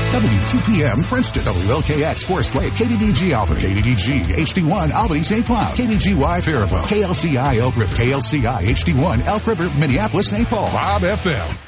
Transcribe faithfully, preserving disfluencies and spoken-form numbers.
W Q P M Princeton, W L K X Forest Lake, K D D G Alpha, K D D G, H D one Albany Saint Cloud, K B G Y Faribault, K L C I Elk River, K L C I H D one Elk River, Minneapolis Saint Paul, Bob F M.